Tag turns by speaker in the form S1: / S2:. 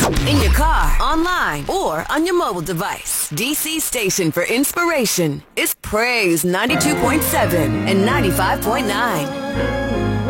S1: In your car, online, or on your mobile device, DC station for inspiration is Praise 92.7 and 95.9.